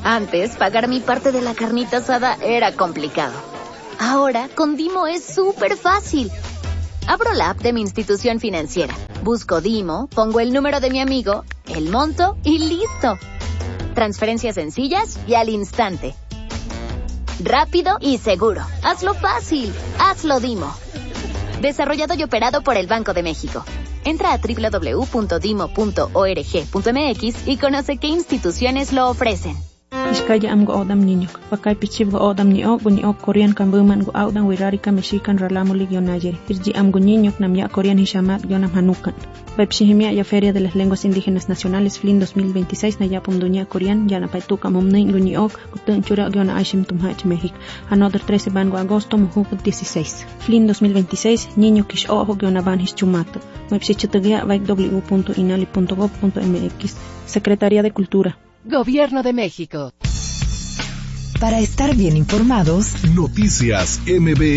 Antes, pagar mi parte de la carnita asada era complicado. Ahora, con Dimo es súper fácil. Abro la app de mi institución financiera, busco Dimo, pongo el número de mi amigo, el monto y listo. Transferencias sencillas y al instante. Rápido y seguro. Hazlo fácil. Hazlo Dimo. Desarrollado y operado por el Banco de México. Entra a www.dimo.org.mx y conoce qué instituciones lo ofrecen. Iskaya am go odam niñok. Pakai pichib go odam ni ok Korean kambuman go odam wirarika mexican ralamulig yonayer. Irji am go niñok nam ya Korean hishamat yonam hanukan. Pepshihimia ya Feria de las Lenguas Indígenas Nacionales FLIN 2026 na yapum dunya Korean ya na paituka momnein go ni ok kutun chura yona aishim tumhach México. Another 13 ban go agosto muhu 16. FLIN 2026 niño kish ojo yona ban hischumato. Mepsichitugia vaik w.inali.gov.mx. Secretaría de Cultura. Gobierno de México. Para estar bien informados, Noticias MBS.